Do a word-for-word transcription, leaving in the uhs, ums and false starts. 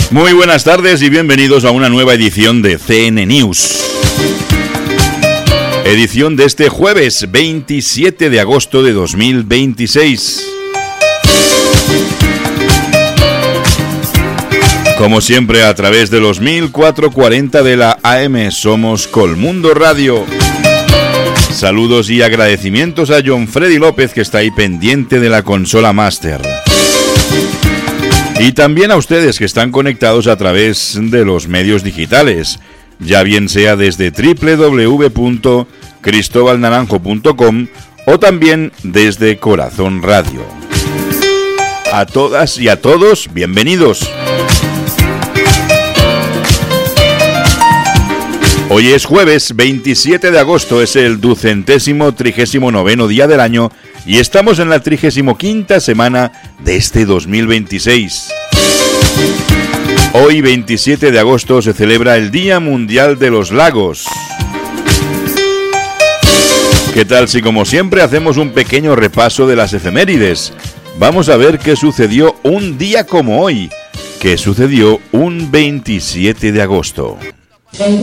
Muy buenas tardes y bienvenidos a una nueva edición de C N News. Edición de este jueves veintisiete de agosto de dos mil veintiséis. Como siempre, a través de los mil cuatrocientos cuarenta de la A M, somos Colmundo Radio. Saludos y agradecimientos a John Freddy López, que está ahí pendiente de la consola Master. Y también a ustedes que están conectados a través de los medios digitales, ya bien sea desde doble u doble u doble u punto cristóbal naranjo punto com o también desde Corazón Radio. A todas y a todos, bienvenidos. Hoy es jueves veintisiete de agosto, es el ducentésimo trigésimo noveno día del año y estamos en la trigésimo quinta semana de este dos mil veintiséis. Hoy veintisiete de agosto se celebra el Día Mundial de los Lagos. ¿Qué tal si como siempre hacemos un pequeño repaso de las efemérides? Vamos a ver qué sucedió un día como hoy, qué sucedió un veintisiete de agosto.